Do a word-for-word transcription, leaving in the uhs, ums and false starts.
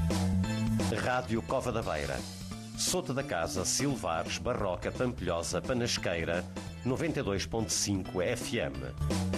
Rádio Cova da Beira, Sota da Casa, Silvares, Barroca, Pampilhosa, Panasqueira, noventa e dois ponto cinco F M.